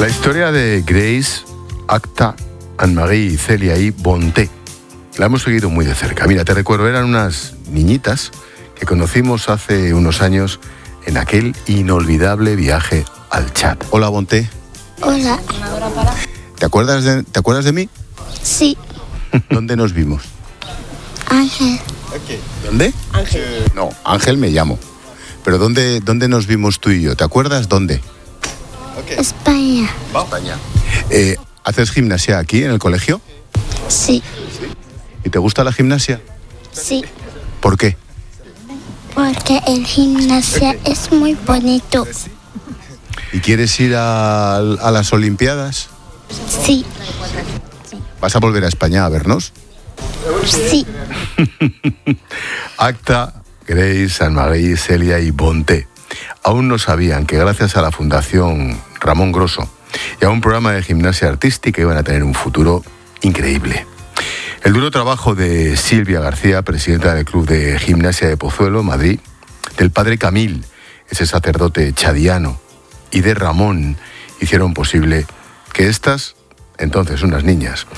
La historia de Grace, Acta, Anne-Marie y Celia y Bonté la hemos seguido muy de cerca. Mira, te recuerdo, eran unas niñitas que conocimos hace unos años en aquel inolvidable viaje al Chad. Hola, Bonté. Hola. ¿Te acuerdas de mí? Sí. ¿Dónde nos vimos? Ángel. ¿Dónde? Ángel. No, Ángel me llamo. Pero ¿dónde nos vimos tú y yo? ¿Te acuerdas dónde? España. España. ¿Haces gimnasia aquí en el colegio? Sí. ¿Y te gusta la gimnasia? Sí. ¿Por qué? Porque el gimnasia es muy bonito. ¿Y quieres ir a las Olimpiadas? Sí. ¿Vas a volver a España a vernos? Sí. Acta, Grace, Anne-Marie, Celia y Bonté aún no sabían que gracias a la Fundación Ramón Grosso y a un programa de gimnasia artística iban a tener un futuro increíble. El duro trabajo de Silvia García, presidenta del Club de Gimnasia de Pozuelo, Madrid, del padre Camil, ese sacerdote chadiano, y de Ramón, hicieron posible que estas, entonces unas niñas,